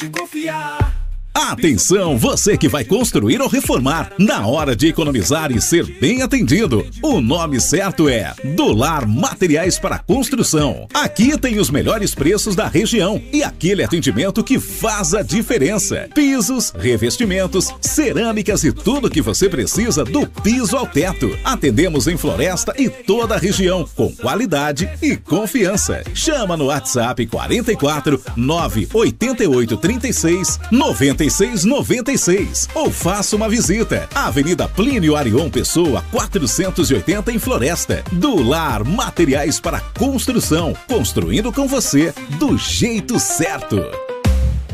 Confiar. Atenção, você que vai construir ou reformar. Na hora de economizar e ser bem atendido, o nome certo é Do Lar Materiais para Construção. Aqui tem os melhores preços da região e aquele atendimento que faz a diferença. Pisos, revestimentos, cerâmicas e tudo que você precisa do piso ao teto. Atendemos em Floresta e toda a região com qualidade e confiança. Chama no WhatsApp 44 988 36 9696 ou faça uma visita. Avenida Plínio Arion Pessoa, 480 em Floresta. Do Lar Materiais para Construção, construindo com você do jeito certo.